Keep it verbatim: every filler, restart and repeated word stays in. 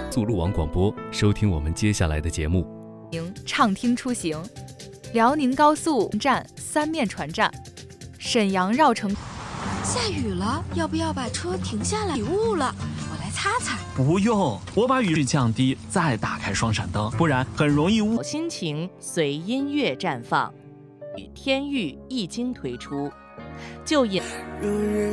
速路网广播，收听我们接下来的节目。 畅听出行，辽宁高速站三面船站，沈阳绕城。 下雨了，要不要把车停下来？起雾了，我来擦擦。 不用，我把雨降低，再打开双闪灯，不然很容易雾。 心情随音乐绽放，与天域易经推出，就引。